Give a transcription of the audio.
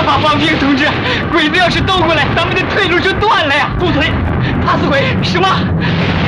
马放兵，同志，鬼子要是斗过来，咱们的退路就断了呀！ 住嘴！ 怕死鬼！什么？